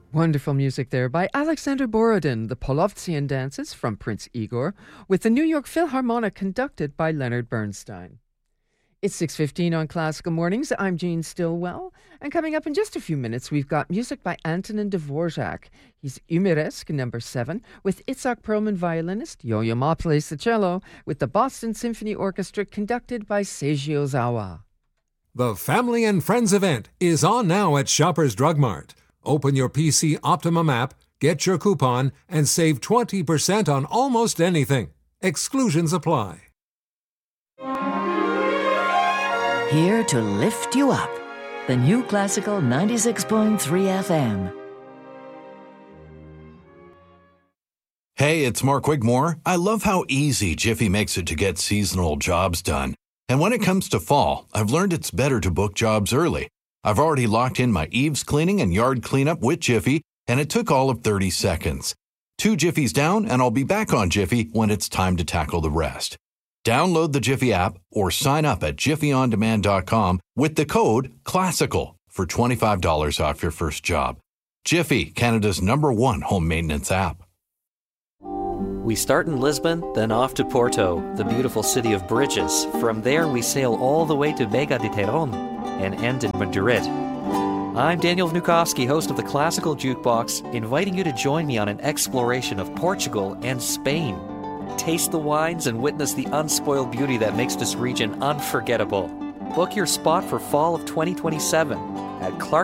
Wonderful music there by Alexander Borodin, the Polovtsian Dances from Prince Igor, with the New York Philharmonic conducted by Leonard Bernstein. It's 6:15 on Classical Mornings. I'm Jean Stillwell, and coming up in just a few minutes, we've got music by Antonin Dvorak. He's Humoresque, number 7, with Itzhak Perlman violinist. Yo-Yo Ma plays the cello, with the Boston Symphony Orchestra conducted by Seiji Ozawa. The Family and Friends event is on now at Shoppers Drug Mart. Open your PC Optimum app, get your coupon, and save 20% on almost anything. Exclusions apply. Here to lift you up. The new Classical 96.3 FM. Hey, it's Mark Wigmore. I love how easy Jiffy makes it to get seasonal jobs done. And when it comes to fall, I've learned it's better to book jobs early. I've already locked in my eaves cleaning and yard cleanup with Jiffy, and it took all of 30 seconds. 2 Jiffies down, and I'll be back on Jiffy when it's time to tackle the rest. Download the Jiffy app or sign up at jiffyondemand.com with the code CLASSICAL for $25 off your first job. Jiffy, Canada's #1 home maintenance app. We start in Lisbon, then off to Porto, the beautiful city of bridges. From there, we sail all the way to Vega de Terón and end in Madrid. I'm Daniel Vnukovsky, host of the Classical Jukebox, inviting you to join me on an exploration of Portugal and Spain. Taste the wines and witness the unspoiled beauty that makes this region unforgettable. Book your spot for fall of 2027 at